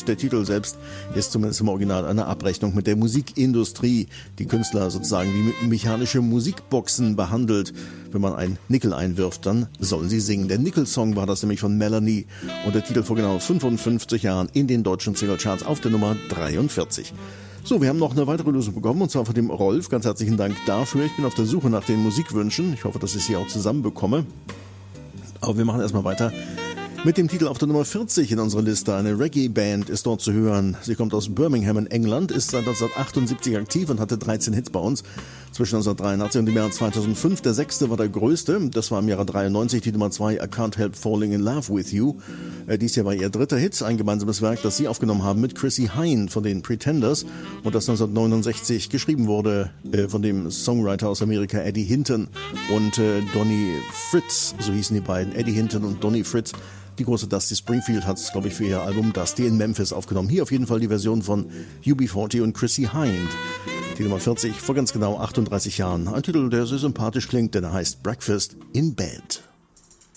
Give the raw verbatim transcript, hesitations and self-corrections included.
und der Titel selbst ist zumindest im Original eine Abrechnung mit der Musikindustrie, die Künstler sozusagen wie mechanische Musikboxen behandelt. Wenn man ein Nickel einwirft, dann sollen sie singen. Der Nickel-Song war das nämlich von Melanie und der Titel vor genau fünfundfünfzig Jahren in den deutschen Singlecharts auf der Nummer dreiundvierzig. So, wir haben noch eine weitere Lösung bekommen, und zwar von dem Rolf. Ganz herzlichen Dank dafür. Ich bin auf der Suche nach den Musikwünschen. Ich hoffe, dass ich sie auch zusammenbekomme. Aber wir machen erstmal weiter mit dem Titel auf der Nummer vierzig in unserer Liste. Eine Reggae-Band ist dort zu hören. Sie kommt aus Birmingham in England, ist seit neunzehnhundertachtundsiebzig aktiv und hatte dreizehn Hits bei uns zwischen neunzehnhundertdreiundachtzig und dem Jahr zweitausendfünf. Der sechste war der größte. Das war im Jahre dreiundneunzig die Nummer zwei, I Can't Help Falling in Love with You. Äh, dies hier war ihr dritter Hit, ein gemeinsames Werk, das sie aufgenommen haben mit Chrissie Hynde von den Pretenders und das neunzehnhundertneunundsechzig geschrieben wurde äh, von dem Songwriter aus Amerika Eddie Hinton und äh, Donnie Fritz, so hießen die beiden, Eddie Hinton und Donnie Fritz. Die große Dusty Springfield hat es, glaube ich, für ihr Album Dusty in Memphis aufgenommen. Hier auf jeden Fall die Version von U B vierzig und Chrissie Hynde. Die Nummer vierzig vor ganz genau achtunddreißig Jahren. Ein Titel, der sehr sympathisch klingt, denn er heißt Breakfast in Bed.